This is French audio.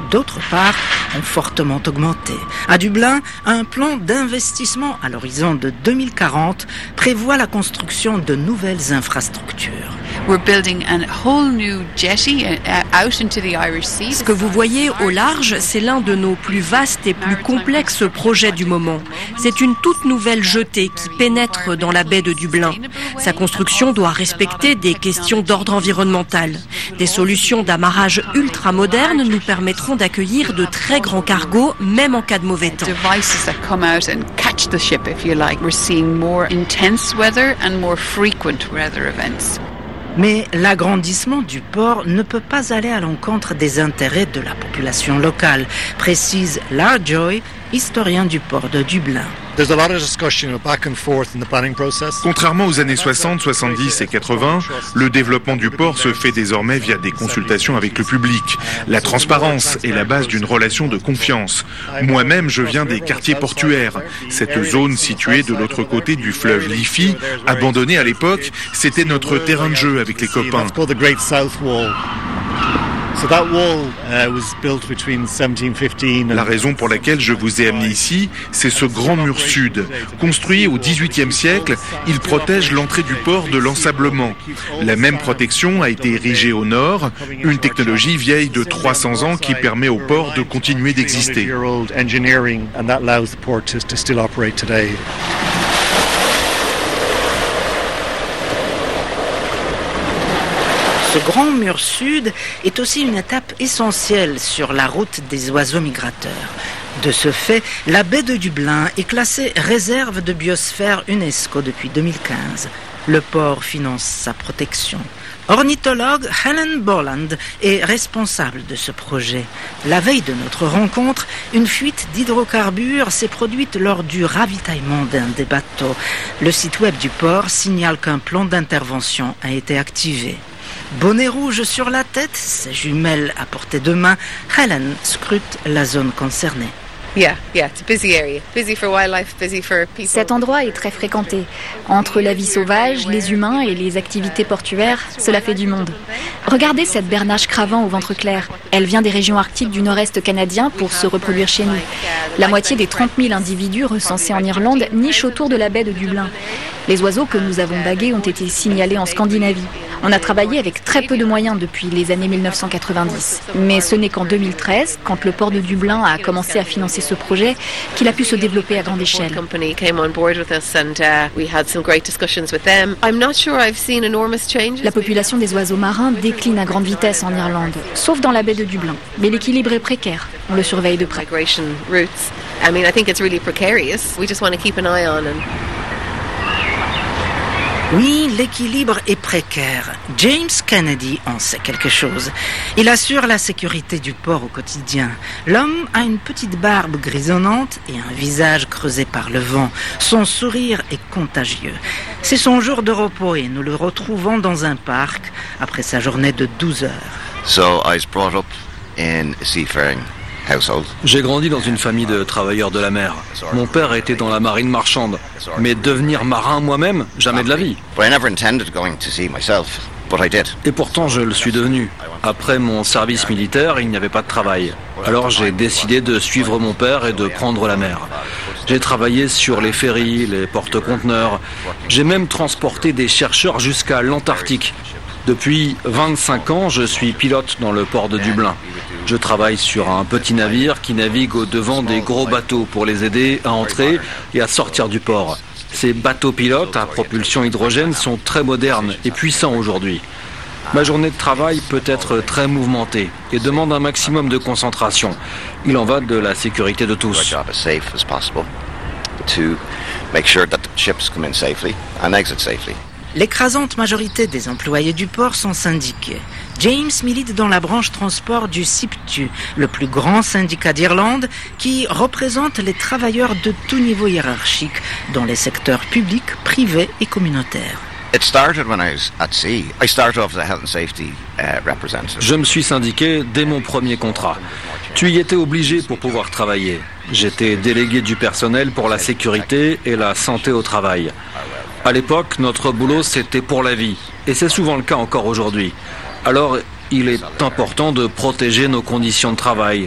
d'autre part, ont fortement augmenté. À Dublin, un plan d'investissement à l'horizon de 2040 prévoit la construction de nouvelles infrastructures. Ce que vous voyez au large, c'est l'un de nos plus vastes et plus complexes projets du moment. C'est une toute nouvelle jetée qui pénètre dans la baie de Dublin. Sa construction doit respecter des questions d'ordre environnemental. Des solutions d'amarrage ultra modernes nous permettront d'accueillir de très grands cargos, même en cas de mauvais temps. Mais l'agrandissement du port ne peut pas aller à l'encontre des intérêts de la population locale, précise Larjoy, historien du port de Dublin. Contrairement aux années 60, 70 et 80, le développement du port se fait désormais via des consultations avec le public. La transparence est la base d'une relation de confiance. Moi-même, je viens des quartiers portuaires. Cette zone située de l'autre côté du fleuve Liffey, abandonnée à l'époque, c'était notre terrain de jeu avec les copains. La raison pour laquelle je vous ai amené ici, c'est ce grand mur sud. Construit au XVIIIe siècle, il protège l'entrée du port de l'ensablement. La même protection a été érigée au nord, une technologie vieille de 300 ans qui permet au port de continuer d'exister. Ce grand mur sud est aussi une étape essentielle sur la route des oiseaux migrateurs. De ce fait, la baie de Dublin est classée réserve de biosphère UNESCO depuis 2015. Le port finance sa protection. Ornithologue Helen Borland est responsable de ce projet. La veille de notre rencontre, une fuite d'hydrocarbures s'est produite lors du ravitaillement d'un des bateaux. Le site web du port signale qu'un plan d'intervention a été activé. Bonnet rouge sur la tête, ses jumelles à portée de main, Helen scrute la zone concernée. Cet endroit est très fréquenté. Entre la vie sauvage, les humains et les activités portuaires, cela fait du monde. Regardez cette bernache cravant au ventre clair. Elle vient des régions arctiques du nord-est canadien pour se reproduire chez nous. La moitié des 30 000 individus recensés en Irlande nichent autour de la baie de Dublin. Les oiseaux que nous avons bagués ont été signalés en Scandinavie. On a travaillé avec très peu de moyens depuis les années 1990. Mais ce n'est qu'en 2013, quand le port de Dublin a commencé à financer ce projet, qu'il a pu se développer à grande échelle. La population des oiseaux marins décline à grande vitesse en Irlande, sauf dans la baie de Dublin. Mais l'équilibre est précaire. On le surveille de près. Oui, l'équilibre est précaire. James Kennedy en sait quelque chose. Il assure la sécurité du port au quotidien. L'homme a une petite barbe grisonnante et un visage creusé par le vent. Son sourire est contagieux. C'est son jour de repos et nous le retrouvons dans un parc après sa journée de 12 heures. So I was brought up in a seafaring household. J'ai grandi dans une famille de travailleurs de la mer. Mon père était dans la marine marchande. Mais devenir marin moi-même, jamais de la vie. Et pourtant, je le suis devenu. Après mon service militaire, il n'y avait pas de travail. Alors j'ai décidé de suivre mon père et de prendre la mer. J'ai travaillé sur les ferries, les porte-conteneurs. J'ai même transporté des chercheurs jusqu'à l'Antarctique. Depuis 25 ans, je suis pilote dans le port de Dublin. Je travaille sur un petit navire qui navigue au-devant des gros bateaux pour les aider à entrer et à sortir du port. Ces bateaux pilotes à propulsion hydrogène sont très modernes et puissants aujourd'hui. Ma journée de travail peut être très mouvementée et demande un maximum de concentration. Il en va de la sécurité de tous. L'écrasante majorité des employés du port sont syndiqués. James milite dans la branche transport du SIPTU, le plus grand syndicat d'Irlande, qui représente les travailleurs de tout niveau hiérarchique dans les secteurs publics, privés et communautaires. Je me suis syndiqué dès mon premier contrat. Tu y étais obligé pour pouvoir travailler. J'étais délégué du personnel pour la sécurité et la santé au travail. À l'époque, notre boulot, c'était pour la vie. Et c'est souvent le cas encore aujourd'hui. Alors, il est important de protéger nos conditions de travail,